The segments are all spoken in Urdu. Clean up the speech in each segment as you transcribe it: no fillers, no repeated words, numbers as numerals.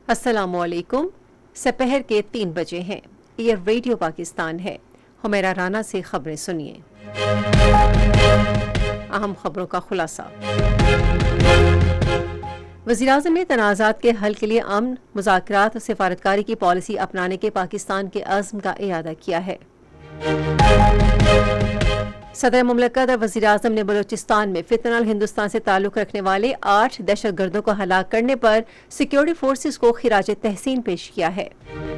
السلام علیکم. سپہر کے 3 بجے ہیں. یہ ریڈیو پاکستان ہے. حمیرہ رانا سے خبریں سنیے. اہم خبروں کا خلاصہ. وزیراعظم نے تنازعات کے حل کے لیے امن، مذاکرات اور سفارتکاری کی پالیسی اپنانے کے پاکستان کے عزم کا اعادہ کیا ہے. صدر مملکت اور وزیراعظم نے بلوچستان میں فتنہ ہندوستان سے تعلق رکھنے والے 8 دہشت گردوں کو ہلاک کرنے پر سیکیورٹی فورسز کو خراج تحسین پیش کیا ہے.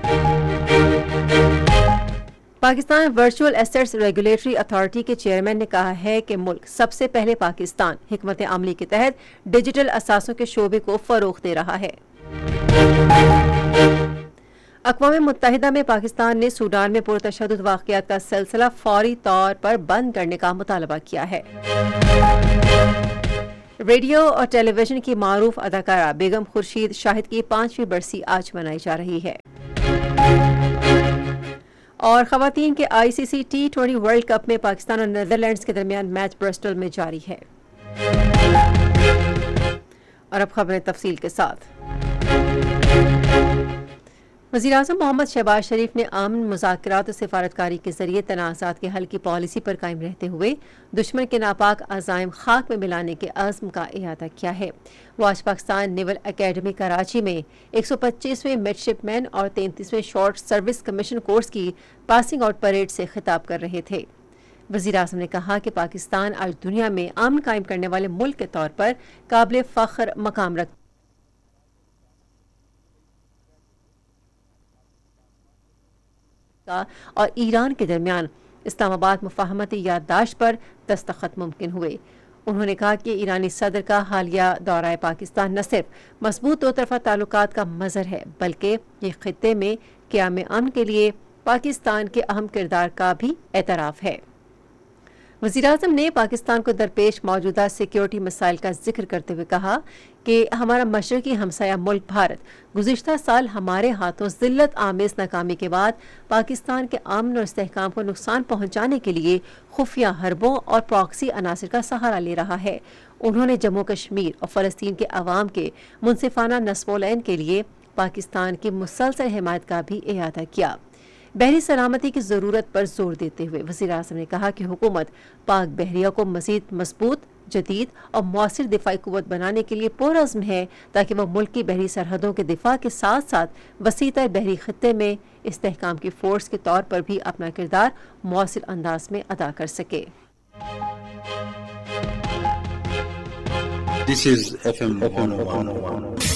Pakistan virtual assets regulatory authority کے چیئرمین نے کہا ہے کہ ملک سب سے پہلے پاکستان حکمت عملی کے تحت ڈیجیٹل اثاثوں کے شعبے کو فروغ دے رہا ہے. اقوام متحدہ میں پاکستان نے سوڈان میں پرتشدد واقعات کا سلسلہ فوری طور پر بند کرنے کا مطالبہ کیا ہے. ریڈیو اور ٹیلی ویژن کی معروف اداکارہ بیگم خورشید شاہد کی 5ویں برسی آج منائی جا رہی ہے. اور خواتین کے ICC T20 ورلڈ کپ میں پاکستان اور نیدرلینڈز کے درمیان میچ برسٹل میں جاری ہے. اور اب خبریں تفصیل کے ساتھ. وزیراعظم محمد شہباز شریف نے امن، مذاکرات اور سفارتکاری کے ذریعے تنازعات کے حل کی پالیسی پر قائم رہتے ہوئے دشمن کے ناپاک عزائم خاک میں ملانے کے عزم کا اعادہ کیا ہے. وہ آج پاکستان نیول اکیڈمی کراچی میں 125ویں مڈ شپ مین اور 33ویں شارٹ سروس کمیشن کورس کی پاسنگ آؤٹ پریڈ سے خطاب کر رہے تھے. وزیراعظم نے کہا کہ پاکستان آج دنیا میں امن قائم کرنے والے ملک کے طور پر قابل فخر مقام رکھتا اور ایران کے درمیان اسلام آباد مفاہمتی یادداشت پر دستخط ممکن ہوئے. انہوں نے کہا کہ ایرانی صدر کا حالیہ دورہ پاکستان نہ صرف مضبوط دو طرفہ تعلقات کا مظہر ہے بلکہ یہ خطے میں قیام امن کے لیے پاکستان کے اہم کردار کا بھی اعتراف ہے. وزیراعظم نے پاکستان کو درپیش موجودہ سیکیورٹی مسائل کا ذکر کرتے ہوئے کہا کہ ہمارا مشرقی ہمسایہ ملک بھارت گزشتہ سال ہمارے ہاتھوں ذلت آمیز ناکامی کے بعد پاکستان کے امن اور استحکام کو نقصان پہنچانے کے لیے خفیہ حربوں اور پراکسی عناصر کا سہارا لے رہا ہے. انہوں نے جموں کشمیر اور فلسطین کے عوام کے منصفانہ نصب العین کے لیے پاکستان کی مسلسل حمایت کا بھی اعادہ کیا. بحری سلامتی کی ضرورت پر زور دیتے ہوئے وزیراعظم نے کہا کہ حکومت پاک بحریہ کو مزید مضبوط، جدید اور مؤثر دفاعی قوت بنانے کے لیے پرعزم ہے تاکہ وہ ملک کی بحری سرحدوں کے دفاع کے ساتھ ساتھ وسیع تر بحری خطے میں استحکام کی فورس کے طور پر بھی اپنا کردار مؤثر انداز میں ادا کر سکے. This is FM 101.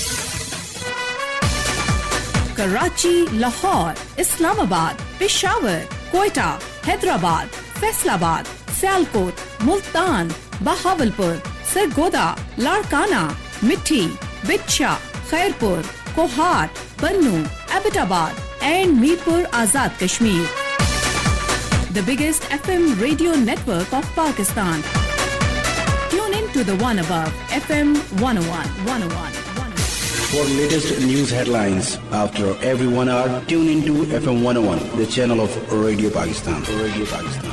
Karachi, Lahore, اسلام آباد، پشاور، کوئٹہ، حیدرآباد، فیصل آباد، سیالکوٹ، ملتان، بہاولپور، سرگودا، لاڑکانہ، مٹھی، بچھا، خیرپور، کوہاٹ، بنو، ایبٹ آباد and Mirpur Azad Kashmir. The biggest FM radio network of Pakistan. Tune in to the one above, FM 101. For latest news headlines after every 1 hour, tune into FM 101, the channel of Radio Pakistan.